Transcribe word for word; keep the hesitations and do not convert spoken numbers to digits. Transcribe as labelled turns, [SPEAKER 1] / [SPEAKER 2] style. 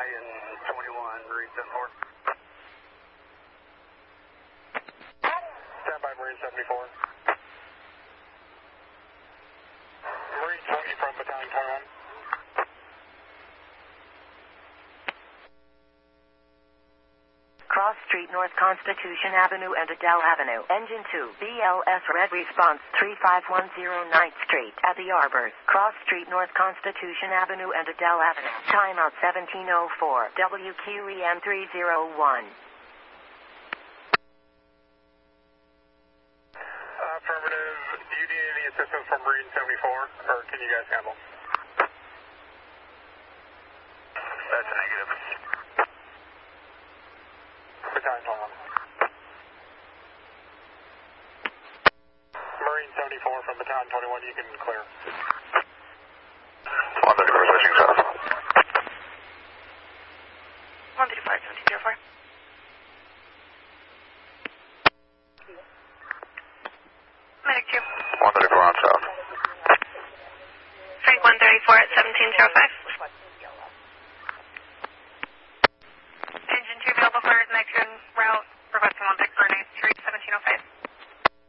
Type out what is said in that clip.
[SPEAKER 1] Battalion twenty-one, Marine seventy-four.
[SPEAKER 2] Stand by, Marine seventy-four. Marine twenty from Battalion twenty-one.
[SPEAKER 3] Cross Street North Constitution Avenue and Adele Avenue. Engine two, B L S Red Response three five one zero ninth Street at the Arbors. Cross Street North Constitution Avenue and Adele Avenue. Timeout seventeen oh four, W Q E M three oh one.
[SPEAKER 2] Affirmative. Do you need any assistance from Marine seventy-four, or can you guys handle?
[SPEAKER 1] That's a negative.
[SPEAKER 2] Battalion twenty-one. Marine seventy-four from Battalion twenty-one, you can clear.